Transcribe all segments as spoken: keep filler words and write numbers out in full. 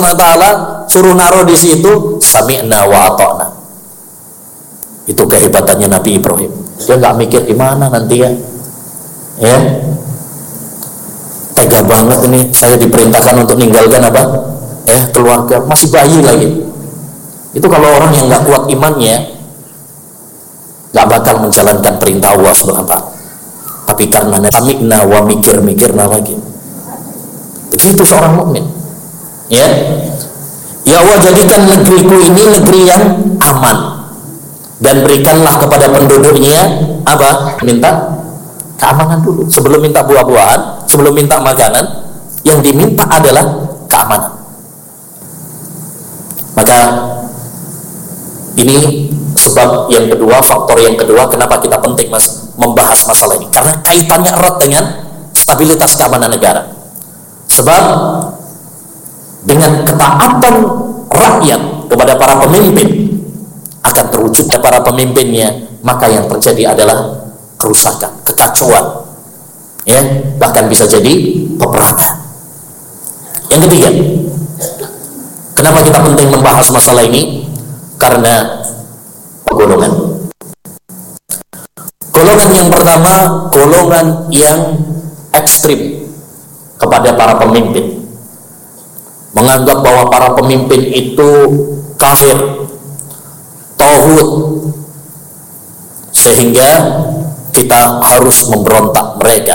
Subhanahu wa taala suruh naruh di situ sami'na wa ata'na. Itu kehebatannya Nabi Ibrahim. Dia nggak mikir gimana nanti ya, ya tega banget ini saya diperintahkan untuk meninggalkan apa, ya keluarga, masih bayi lagi. Itu kalau orang yang nggak kuat imannya nggak bakal menjalankan perintah Allah Subhanahu wa taala. Tapi karena sami'na wa mikir-mikirna lagi, begitu seorang mukmin. Ya, ya Allah, jadikan negeriku ini negeri yang aman, dan berikanlah kepada penduduknya apa? Minta keamanan dulu. Sebelum minta buah-buahan, sebelum minta makanan, yang diminta adalah keamanan. Maka ini sebab yang kedua, faktor yang kedua kenapa kita penting mas, membahas masalah ini, karena kaitannya erat dengan stabilitas keamanan negara. Sebab dengan ketaatan rakyat kepada para pemimpin akan terwujud para pemimpinnya, maka yang terjadi adalah kerusakan, kekacauan, ya, bahkan bisa jadi peperangan. Yang ketiga, kenapa kita penting membahas masalah ini? Karena golongan. Golongan yang pertama, golongan yang ekstrim kepada para pemimpin, menganggap bahwa para pemimpin itu kafir, tauhid, sehingga kita harus memberontak mereka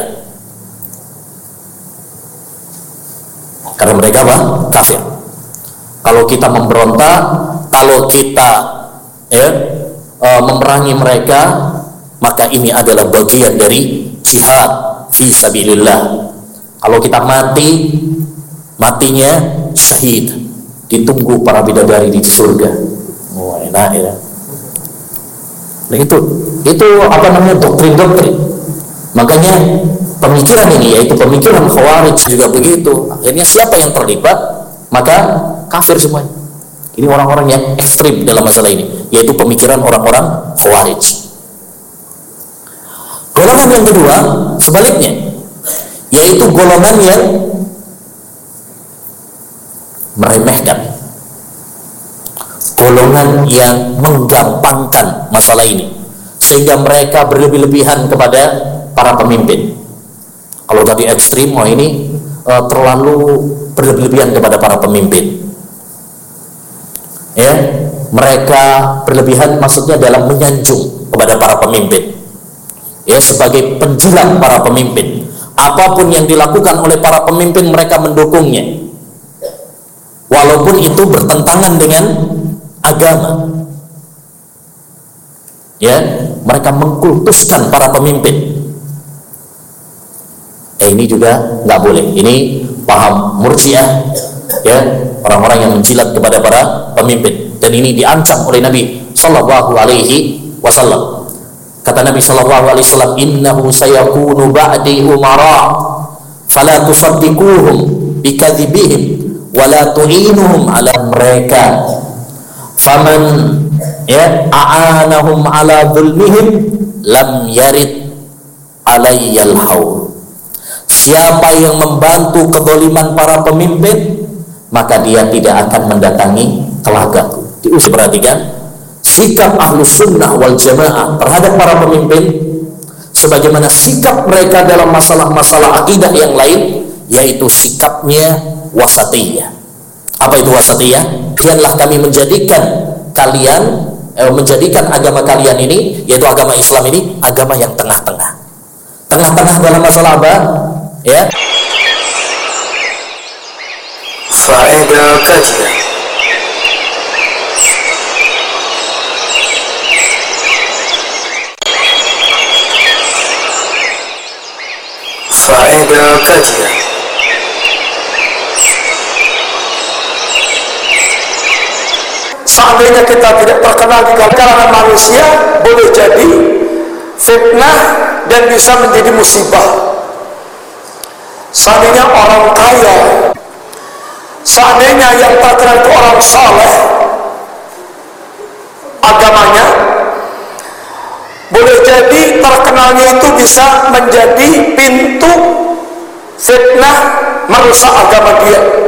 karena mereka apa? Kafir. Kalau kita memberontak, kalau kita ya, e, memerangi mereka, maka ini adalah bagian dari jihad fi sabilillah. Kalau kita mati, matinya syahid, ditunggu para bidadari di surga. Oh, enak ya. Nah, itu itu apa namanya, doktrin-doktrin. Makanya pemikiran ini, yaitu pemikiran Khawarij juga begitu. Akhirnya siapa yang terlibat, maka kafir semuanya. Ini orang-orang yang ekstrim dalam masalah ini, yaitu pemikiran orang-orang Khawarij. Golongan yang kedua sebaliknya, yaitu golongan yang meremehkan, golongan yang menggampangkan masalah ini, sehingga mereka berlebih-lebihan kepada para pemimpin. Kalau tadi ekstrim, oh ini uh, terlalu berlebih-lebihan kepada para pemimpin. Ya, mereka berlebihan maksudnya dalam menyanjung kepada para pemimpin. Ya, sebagai penjilat para pemimpin. Apapun yang dilakukan oleh para pemimpin, mereka mendukungnya, walaupun itu bertentangan dengan agama. Ya, mereka mengkultuskan para pemimpin. Eh, ini juga nggak boleh. Ini paham Murji'ah, ya, orang-orang yang menjilat kepada para pemimpin. Dan ini diancam oleh Nabi Sallallahu Alaihi Wasallam. Kata Nabi Sallallahu Alaihi Wasallam, innahu sayakunu ba'di umara, fala tusaddiquhum bikadzibihim, wala tu'inuhum ala mereka. Faman ya a'anahum ala dhulmihim lam yarid alayyal haul. Siapa yang membantu kezaliman para pemimpin, maka dia tidak akan mendatangi telagaku. Diuji, perhatikan sikap Ahlus Sunnah wal Jamaah terhadap para pemimpin, sebagaimana sikap mereka dalam masalah-masalah akidah yang lain, yaitu sikapnya wasatiyah. Apa itu wasatiyah? Biarlah kami menjadikan kalian eh, menjadikan agama kalian ini, yaitu agama Islam ini, agama yang tengah-tengah. Tengah-tengah dalam masalah apa? Ya. Faedah kajian. Faedah kajian. Seandainya kita tidak terkenal di kalangan manusia, boleh jadi fitnah dan bisa menjadi musibah. Seandainya orang kaya, seandainya yang terkenal itu orang saleh agamanya, boleh jadi terkenalnya itu bisa menjadi pintu fitnah merusak agama dia.